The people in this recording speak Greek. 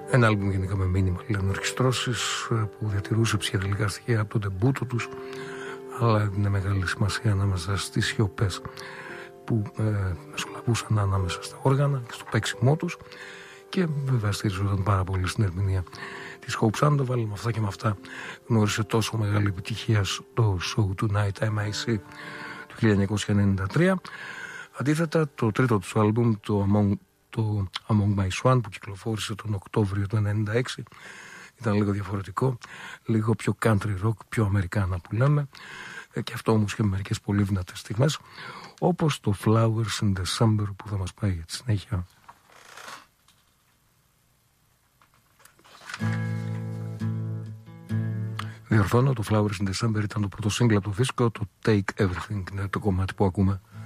Ένα άλμπουμ γενικά με μήνυμα, λένε ορχιστρώσεις που διατηρούσε ψυχεδελικά στοιχεία από τον τεμπούτο τους, αλλά είναι μεγάλη σημασία ανάμεσα στις σιωπές που μεσολαβούσαν ανάμεσα στα όργανα και στο παίξιμό τους, και βέβαια στήριζονταν πάρα πολύ στην ερμηνεία της Hope Sandoval. Με αυτά και με αυτά γνώρισε τόσο μεγάλη επιτυχία στο Show Tonight MIC του 1993. Αντίθετα, το τρίτο του άλμπουμ, το Among My Swan, που κυκλοφόρησε τον Οκτώβριο του 1996, ήταν λίγο διαφορετικό, λίγο πιο country rock, πιο αμερικάνα που λέμε, και αυτό όμως και με μερικές πολύ δυνατές στιγμές, όπως το Flowers in December που θα μας πάει για τη συνέχεια. Διορθώνω, το Flowers in December ήταν το πρώτο single από το δίσκο, το Take Everything είναι το κομμάτι που ακούμε.